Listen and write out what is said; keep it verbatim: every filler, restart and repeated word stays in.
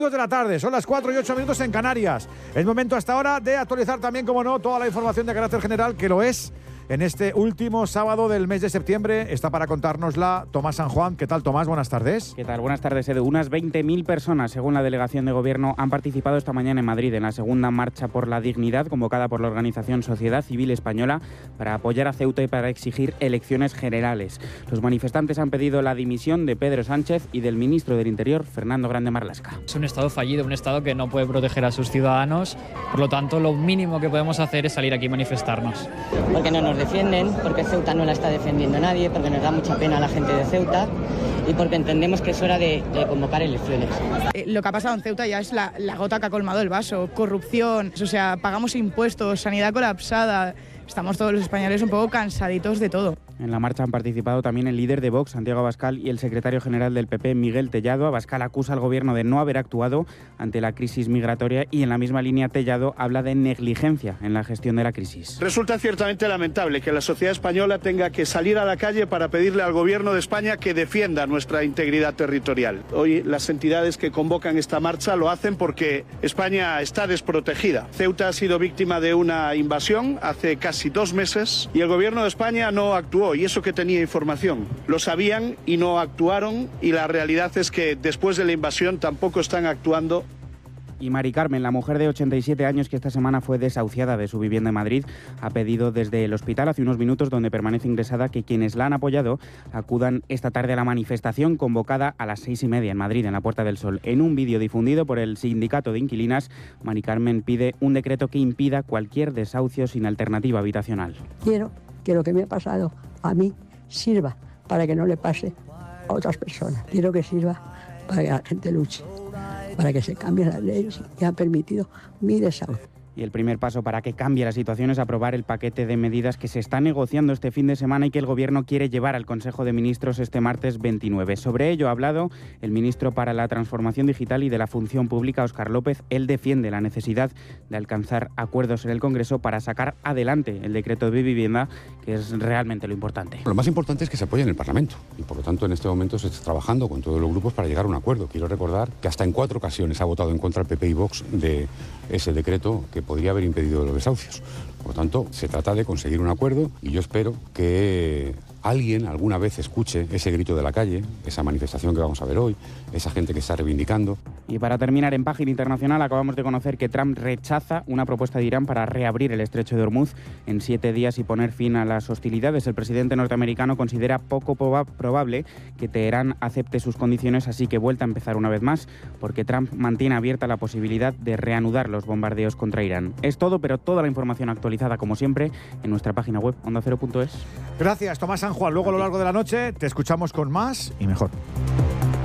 de la tarde, son las cuatro y ocho minutos en Canarias. Es momento hasta ahora de actualizar también, como no, toda la información de carácter general, que lo es en este último sábado del mes de septiembre. Está para contárnosla Tomás San Juan. ¿Qué tal, Tomás? Buenas tardes. ¿Qué tal? Buenas tardes, Edu. Unas veinte mil personas, según la delegación de gobierno, han participado esta mañana en Madrid en la segunda marcha por la dignidad convocada por la organización Sociedad Civil Española para apoyar a Ceuta y para exigir elecciones generales. Los manifestantes han pedido la dimisión de Pedro Sánchez y del ministro del Interior, Fernando Grande Marlaska. Es un Estado fallido, un Estado que no puede proteger a sus ciudadanos. Por lo tanto, lo mínimo que podemos hacer es salir aquí y manifestarnos. Porque no nos defienden, porque Ceuta no la está defendiendo nadie, porque nos da mucha pena a la gente de Ceuta y porque entendemos que es hora de, de convocar elecciones. Eh, lo que ha pasado en Ceuta ya es la, la gota que ha colmado el vaso. Corrupción, o sea, pagamos impuestos, sanidad colapsada. Estamos todos los españoles un poco cansaditos de todo. En la marcha han participado también el líder de Vox, Santiago Abascal, y el secretario general del P P, Miguel Tellado. Abascal acusa al gobierno de no haber actuado ante la crisis migratoria y en la misma línea Tellado habla de negligencia en la gestión de la crisis. Resulta ciertamente lamentable que la sociedad española tenga que salir a la calle para pedirle al gobierno de España que defienda nuestra integridad territorial. Hoy las entidades que convocan esta marcha lo hacen porque España está desprotegida. Ceuta ha sido víctima de una invasión hace casi dos meses y el gobierno de España no actuó, y eso que tenía información. Lo sabían y no actuaron, y la realidad es que después de la invasión tampoco están actuando. Y Mari Carmen, la mujer de ochenta y siete años que esta semana fue desahuciada de su vivienda en Madrid, ha pedido desde el hospital hace unos minutos donde permanece ingresada que quienes la han apoyado acudan esta tarde a la manifestación convocada a las seis y media en Madrid, en la Puerta del Sol. En un vídeo difundido por el Sindicato de Inquilinas, Mari Carmen pide un decreto que impida cualquier desahucio sin alternativa habitacional. Quiero que lo que me ha pasado a mí sirva para que no le pase a otras personas. Quiero que sirva para que la gente luche, para que se cambien las leyes que han permitido mi desahucio. Y el primer paso para que cambie la situación es aprobar el paquete de medidas que se está negociando este fin de semana y que el Gobierno quiere llevar al Consejo de Ministros este martes veintinueve. Sobre ello ha hablado el ministro para la Transformación Digital y de la Función Pública, Óscar López. Él defiende la necesidad de alcanzar acuerdos en el Congreso para sacar adelante el decreto de vivienda, que es realmente lo importante. Lo más importante es que se apoye en el Parlamento y, por lo tanto, en este momento se está trabajando con todos los grupos para llegar a un acuerdo. Quiero recordar que hasta en cuatro ocasiones ha votado en contra el P P y Vox de ese decreto que podría haber impedido los desahucios. Por lo tanto, se trata de conseguir un acuerdo y yo espero que alguien alguna vez escuche ese grito de la calle, esa manifestación que vamos a ver hoy, esa gente que está reivindicando. Y para terminar, en página internacional acabamos de conocer que Trump rechaza una propuesta de Irán para reabrir el estrecho de Hormuz en siete días y poner fin a las hostilidades. El presidente norteamericano considera poco proba- probable que Teherán acepte sus condiciones, así que vuelta a empezar una vez más, porque Trump mantiene abierta la posibilidad de reanudar los bombardeos contra Irán. Es todo, pero toda la información actualizada, como siempre, en nuestra página web onda cero punto es. Gracias, Tomás San Juan. Luego, a lo largo de la noche, te escuchamos con más y mejor.